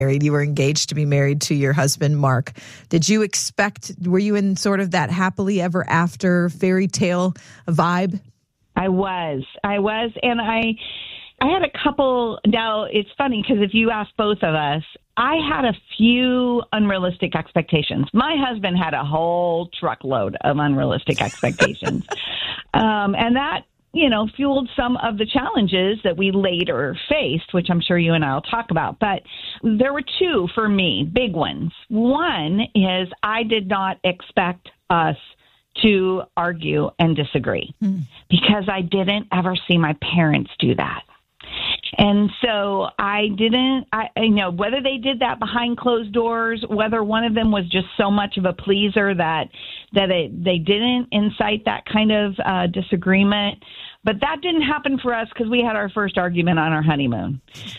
married. You were engaged to be married to your husband, Mark. Were you in sort of that happily ever after fairy tale vibe? I was. And I had a couple. Now, it's funny because if you ask both of us, I had a few unrealistic expectations. My husband had a whole truckload of unrealistic expectations. And that, fueled some of the challenges that we later faced, which I'm sure you and I will talk about. But there were two for me, big ones. One is I did not expect us to argue and disagree because I didn't ever see my parents do that. And so I know whether they did that behind closed doors, whether one of them was just so much of a pleaser that they didn't incite that kind of disagreement. But that didn't happen for us because we had our first argument on our honeymoon.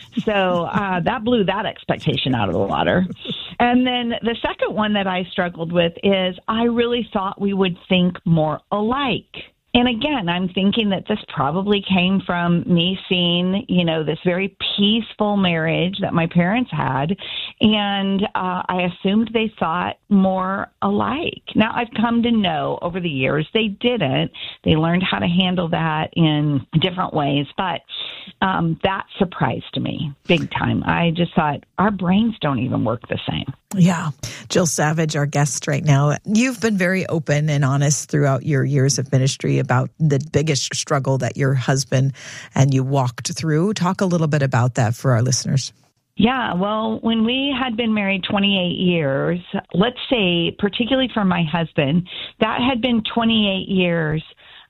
So that blew that expectation out of the water. And then the second one that I struggled with is I really thought we would think more alike. And again, I'm thinking that this probably came from me seeing, this very peaceful marriage that my parents had. And I assumed they thought more alike. Now, I've come to know over the years they didn't. They learned how to handle that in different ways. But that surprised me big time. I just thought our brains don't even work the same. Yeah. Jill Savage, our guest right now. You've been very open and honest throughout your years of ministry about the biggest struggle that your husband and you walked through. Talk a little bit about that for our listeners. Yeah, well, when we had been married 28 years, let's say, particularly for my husband, that had been 28 years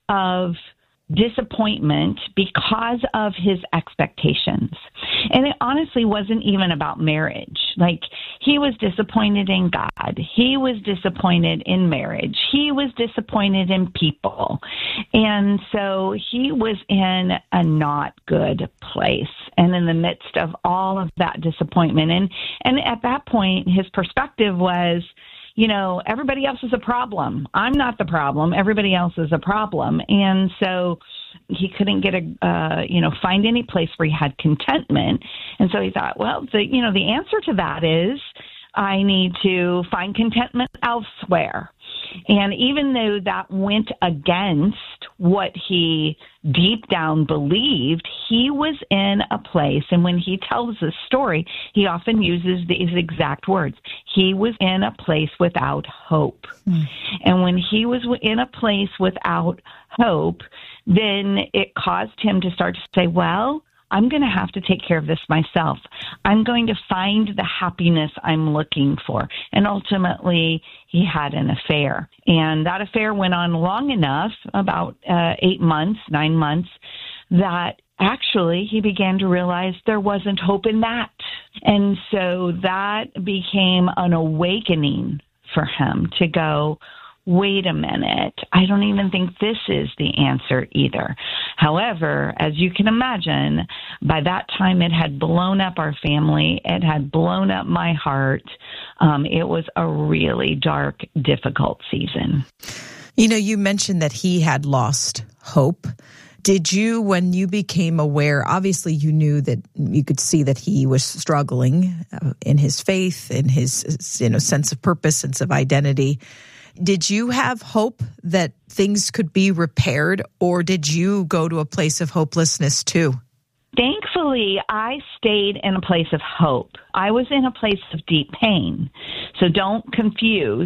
of disappointment because of his expectations. And it honestly wasn't even about marriage. Like, he was disappointed in God. He was disappointed in marriage. He was disappointed in people. And so he was in a not good place. And in the midst of all of that disappointment, and at that point, his perspective was, everybody else is a problem. I'm not the problem. Everybody else is a problem. And so he couldn't get find any place where he had contentment. And so he thought, well, the answer to that is I need to find contentment elsewhere. And even though that went against what he deep down believed, he was in a place, and when he tells this story, he often uses these exact words. He was in a place without hope. And when he was in a place without hope, then it caused him to start to say, well, I'm going to have to take care of this myself. I'm going to find the happiness I'm looking for. And ultimately, he had an affair. And that affair went on long enough, about 9 months, that actually he began to realize there wasn't hope in that. And so that became an awakening for him to go, wait a minute, I don't even think this is the answer either. However, as you can imagine, by that time it had blown up our family. It had blown up my heart. It was a really dark, difficult season. You mentioned that he had lost hope. Did you, when you became aware, obviously you knew that you could see that he was struggling in his faith, in his sense of purpose, sense of identity. Did you have hope that things could be repaired, or did you go to a place of hopelessness too? Thankfully, I stayed in a place of hope. I was in a place of deep pain. So don't confuse.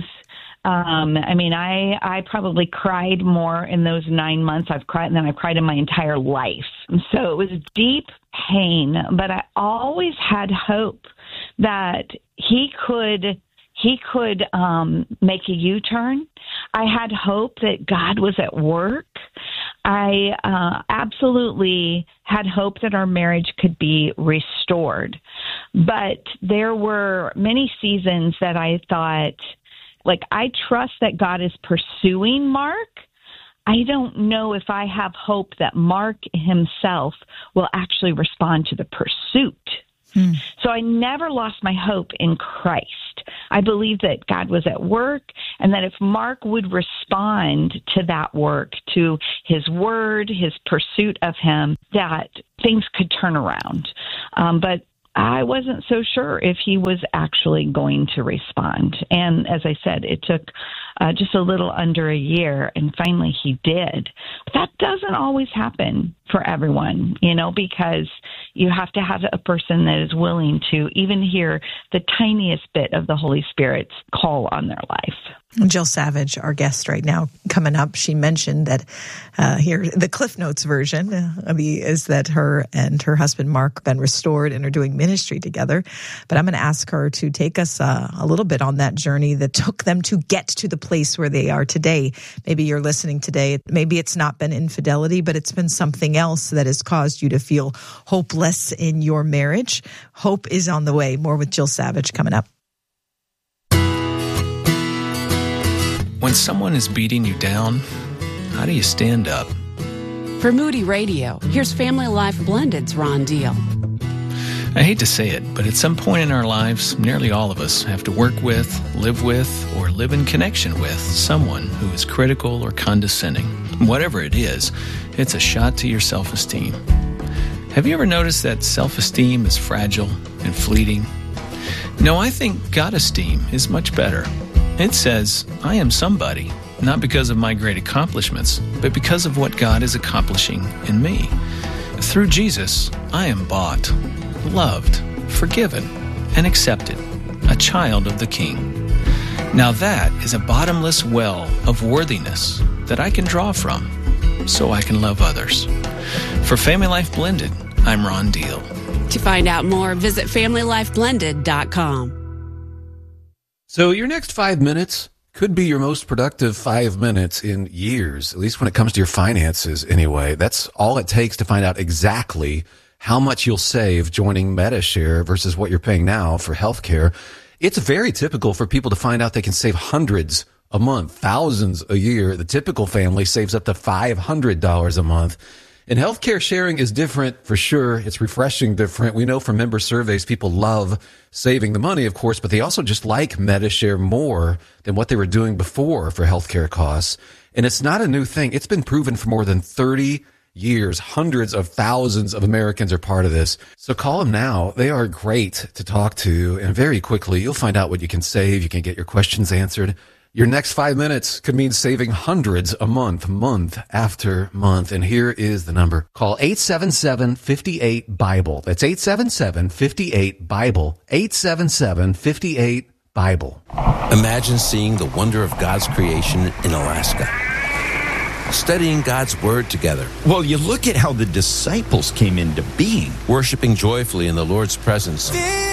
I probably cried more in those 9 months I've cried than I've cried in my entire life. So it was deep pain, but I always had hope that he could make a U-turn. I had hope that God was at work. I absolutely had hope that our marriage could be restored. But there were many seasons that I thought, I trust that God is pursuing Mark. I don't know if I have hope that Mark himself will actually respond to the pursuit. So I never lost my hope in Christ. I believe that God was at work, and that if Mark would respond to that work, to his word, his pursuit of him, that things could turn around. But I wasn't so sure if he was actually going to respond. And as I said, it took just a little under a year, and finally he did. But that doesn't always happen for everyone, because you have to have a person that is willing to even hear the tiniest bit of the Holy Spirit's call on their life. Jill Savage, our guest right now, coming up, she mentioned that here, the Cliff Notes version is that her and her husband Mark have been restored and are doing ministry together. But I'm going to ask her to take us a little bit on that journey that took them to get to the place where they are today. Maybe you're listening today. Maybe it's not been infidelity, but it's been something else that has caused you to feel hopeless in your marriage. Hope is on the way. More with Jill Savage coming up. When someone is beating you down, how do you stand up? For Moody Radio, here's Family Life Blended's Ron Deal. I hate to say it, but at some point in our lives, nearly all of us have to work with, or live in connection with someone who is critical or condescending. Whatever it is, it's a shot to your self-esteem. Have you ever noticed that self-esteem is fragile and fleeting? No, I think God-esteem is much better. It says, I am somebody, not because of my great accomplishments, but because of what God is accomplishing in me. Through Jesus, I am bought, loved, forgiven, and accepted, a child of the King. Now that is a bottomless well of worthiness that I can draw from, so I can love others. For Family Life Blended, I'm Ron Deal. To find out more, visit FamilyLifeBlended.com. So your next 5 minutes could be your most productive 5 minutes in years, at least when it comes to your finances anyway. That's all it takes to find out exactly how much you'll save joining Medi-Share versus what you're paying now for healthcare. It's very typical for people to find out they can save hundreds a month, thousands a year. The typical family saves up to $500 a month. And healthcare sharing is different for sure. It's refreshing different. We know from member surveys, people love saving the money, of course, but they also just like Medi-Share more than what they were doing before for healthcare costs. And it's not a new thing. It's been proven for more than 30 years. Hundreds of thousands of Americans are part of this. So call them now. They are great to talk to. And very quickly, you'll find out what you can save. You can get your questions answered. Your next 5 minutes could mean saving hundreds a month, month after month. And here is the number. Call 877-58-BIBLE. That's 877-58-BIBLE. 877-58-BIBLE. Imagine seeing the wonder of God's creation in Alaska. Studying God's Word together. Well, you look at how the disciples came into being. Worshiping joyfully in the Lord's presence.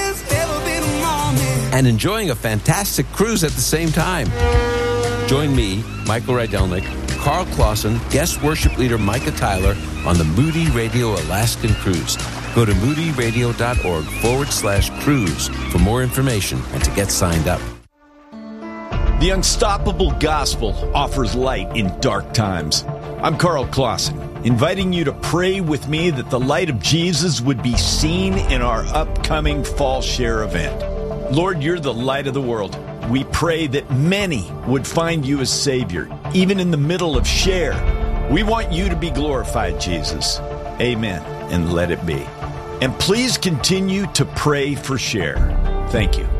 And enjoying a fantastic cruise at the same time. Join me, Michael Rydelnik, Carl Clausen, guest worship leader Micah Tyler on the Moody Radio Alaskan Cruise. Go to moodyradio.org/cruise for more information and to get signed up. The Unstoppable Gospel offers light in dark times. I'm Carl Clausen, inviting you to pray with me that the light of Jesus would be seen in our upcoming Fall Share event. Lord, you're the light of the world. We pray that many would find you as Savior, even in the middle of Share. We want you to be glorified, Jesus. Amen, and let it be. And please continue to pray for Share. Thank you.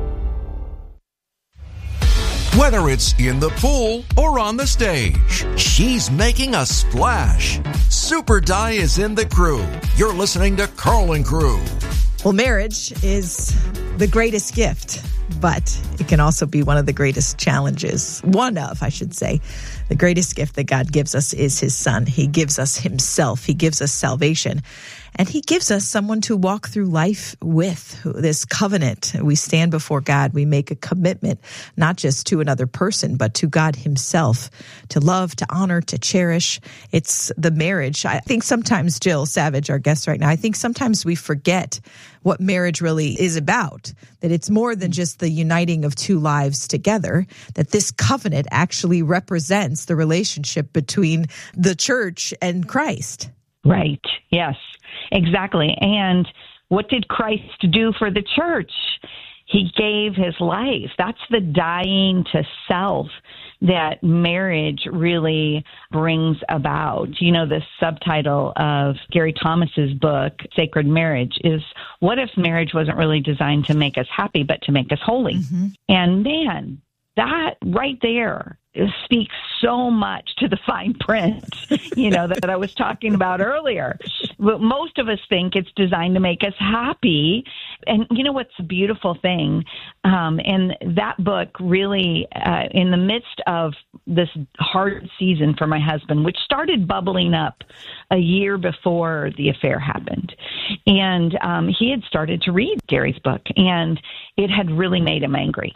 Whether it's in the pool or on the stage, she's making a splash. Super Di is in the crew. You're listening to Carl and Crew. Well, marriage is the greatest gift, but it can also be one of the greatest challenges. One of, I should say. The greatest gift that God gives us is His Son. He gives us Himself. He gives us salvation. And He gives us someone to walk through life with, this covenant. We stand before God. We make a commitment, not just to another person, but to God Himself, to love, to honor, to cherish. It's the marriage. I think sometimes, Jill Savage, our guest right now, I think sometimes we forget what marriage really is about, that it's more than just the uniting of two lives together, that this covenant actually represents the relationship between the church and Christ. Right. Yes, exactly. And what did Christ do for the church? He gave his life. That's the dying to self that marriage really brings about. You know, the subtitle of Gary Thomas's book, Sacred Marriage, is what if marriage wasn't really designed to make us happy, but to make us holy? Mm-hmm. And man, that right there speaks so much to the fine print, that I was talking about earlier. But most of us think it's designed to make us happy. And you know what's a beautiful thing? And that book really, in the midst of this hard season for my husband, which started bubbling up a year before the affair happened. And he had started to read Gary's book, and it had really made him angry.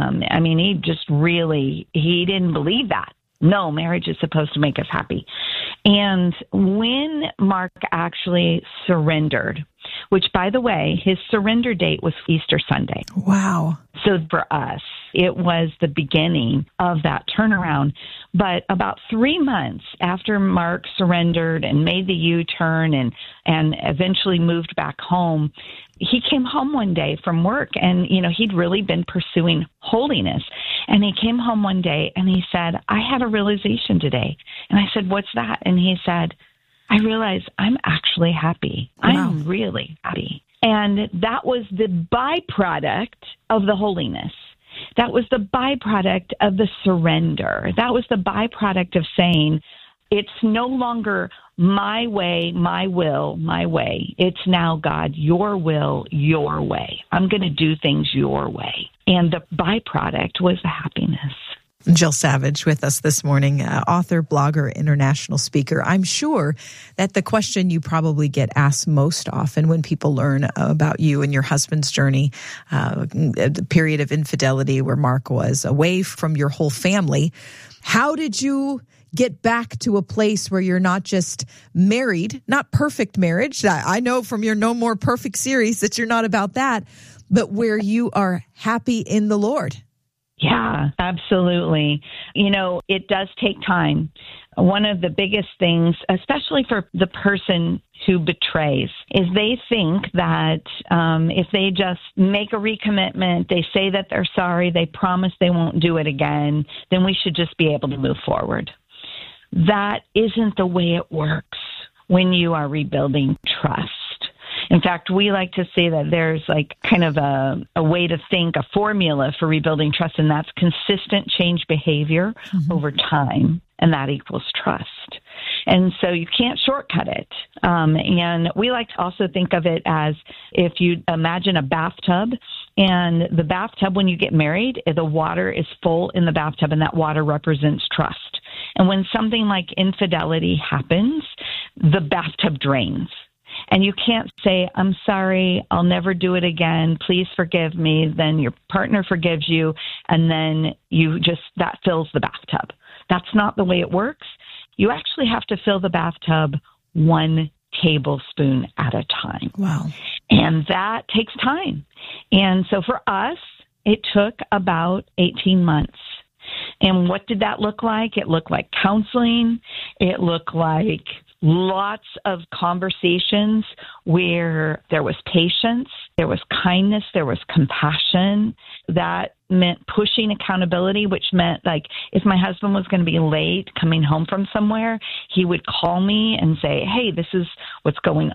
He didn't believe that. No, marriage is supposed to make us happy. And when Mark actually surrendered, which, by the way, his surrender date was Easter Sunday. Wow. So for us, it was the beginning of that turnaround. But about 3 months after Mark surrendered and made the U-turn and eventually moved back home, he came home one day from work, and, he'd really been pursuing holiness. And he came home one day and he said, I had a realization today. And I said, what's that? And he said, I realized I'm actually happy. Wow. I'm really happy. And that was the byproduct of the holiness. That was the byproduct of the surrender. That was the byproduct of saying, it's no longer my way, my will, my way. It's now, God, your will, your way. I'm going to do things your way. And the byproduct was the happiness. Jill Savage with us this morning, author, blogger, international speaker. I'm sure that the question you probably get asked most often when people learn about you and your husband's journey, the period of infidelity where Mark was away from your whole family, how did you get back to a place where you're not just married, not perfect marriage? I know from your No More Perfect series that you're not about that, but where you are happy in the Lord. Yeah, absolutely. It does take time. One of the biggest things, especially for the person who betrays, is they think that if they just make a recommitment, they say that they're sorry, they promise they won't do it again, then we should just be able to move forward. That isn't the way it works when you are rebuilding trust. In fact, we like to say that there's like kind of a way to think, a formula for rebuilding trust, and that's consistent change behavior over time, and that equals trust. And so you can't shortcut it. And we like to also think of it as if you imagine a bathtub, and the bathtub, when you get married, the water is full in the bathtub, and that water represents trust. And when something like infidelity happens, the bathtub drains. And you can't say, I'm sorry, I'll never do it again, please forgive me. Then your partner forgives you, and then that fills the bathtub. That's not the way it works. You actually have to fill the bathtub 1 tablespoon at a time. Wow. And that takes time. And so for us, it took about 18 months. And what did that look like? It looked like counseling. It looked like lots of conversations where there was patience, there was kindness, there was compassion. That meant pushing accountability, which meant like if my husband was going to be late coming home from somewhere, he would call me and say, hey, this is what's going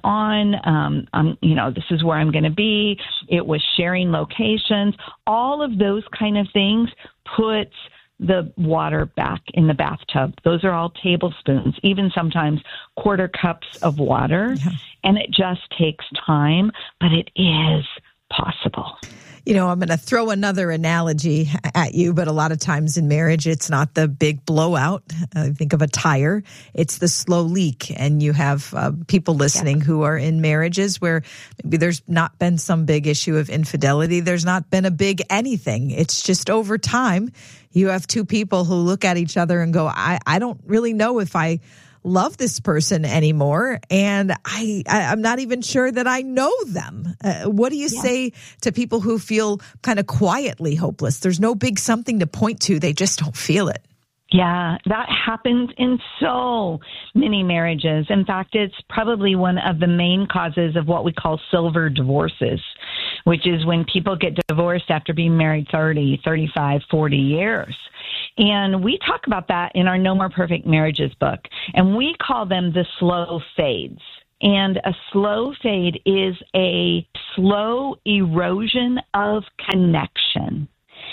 on. This is where I'm going to be. It was sharing locations. All of those kind of things puts the water back in the bathtub. Those are all tablespoons, even sometimes quarter cups of water. Yeah. And it just takes time, but it is possible. I'm going to throw another analogy at you, but a lot of times in marriage, it's not the big blowout. Think of a tire. It's the slow leak. And you have people listening who are in marriages where maybe there's not been some big issue of infidelity. There's not been a big anything. It's just over time, you have two people who look at each other and go, I don't really know if I love this person anymore, and I'm not even sure that I know them. What do you say to people who feel kind of quietly hopeless? There's no big something to point to. They just don't feel it. Yeah, that happens in so many marriages. In fact, it's probably one of the main causes of what we call silver divorces, which is when people get divorced after being married 30, 35, 40 years. And we talk about that in our No More Perfect Marriages book, and we call them the slow fades. And a slow fade is a slow erosion of connection.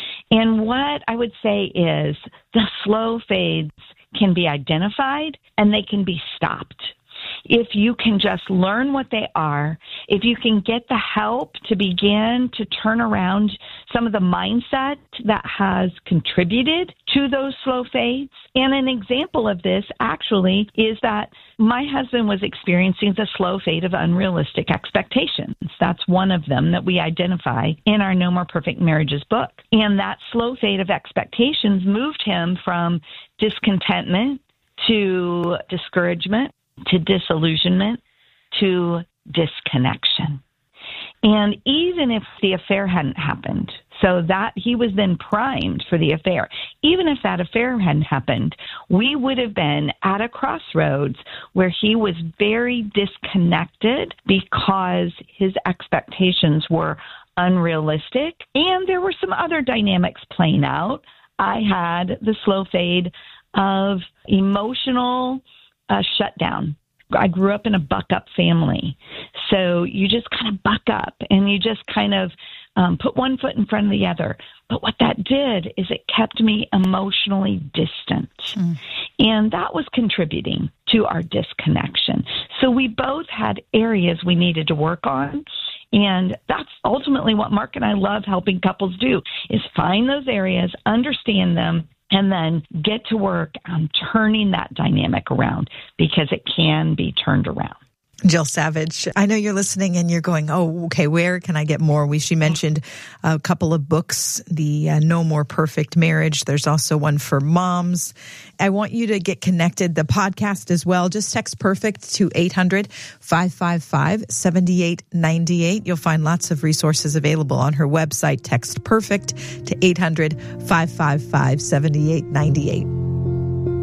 And what I would say is the slow fades can be identified and they can be stopped. If you can just learn what they are, if you can get the help to begin to turn around some of the mindset that has contributed to those slow fades. And an example of this actually is that my husband was experiencing the slow fade of unrealistic expectations. That's one of them that we identify in our No More Perfect Marriages book. And that slow fade of expectations moved him from discontentment to discouragement, to disillusionment, to disconnection. And even if the affair hadn't happened, so that he was then primed for the affair, even if that affair hadn't happened, we would have been at a crossroads where he was very disconnected because his expectations were unrealistic. And there were some other dynamics playing out. I had the slow fade of emotional shutdown. I grew up in a buck-up family. So you just kind of buck up and you just kind of put one foot in front of the other. But what that did is it kept me emotionally distant. And that was contributing to our disconnection. So we both had areas we needed to work on. And that's ultimately what Mark and I love helping couples do, is find those areas, understand them, and then get to work on turning that dynamic around, because it can be turned around. Jill Savage, I know you're listening and you're going, oh, okay, where can I get more? She mentioned a couple of books, the No More Perfect Marriage. There's also one for moms. I want you to get connected, the podcast as well. Just text PERFECT to 800-555-7898. You'll find lots of resources available on her website. Text PERFECT to 800-555-7898.